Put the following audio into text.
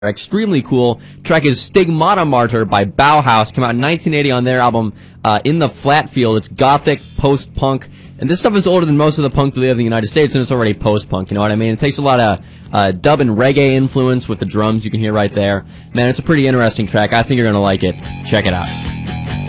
Extremely cool. Track is Stigmata Martyr by Bauhaus. Came out in 1980 on their album In the Flat Field. It's gothic, post-punk, and this stuff is older than most of the punk that live in the United States, and it's already post-punk, you know what I mean? It takes a lot of dub and reggae influence with the drums you can hear right there. Man, it's a pretty interesting track. I think you're going to like it. Check it out.